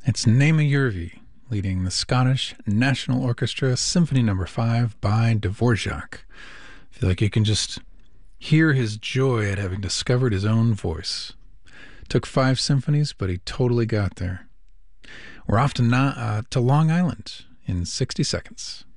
It's Naima Yervi leading the Scottish National Orchestra Symphony No. 5 by Dvorak. I feel like you can just hear his joy at having discovered his own voice. Took 5 symphonies, but he totally got there. We're off to Long Island in 60 seconds.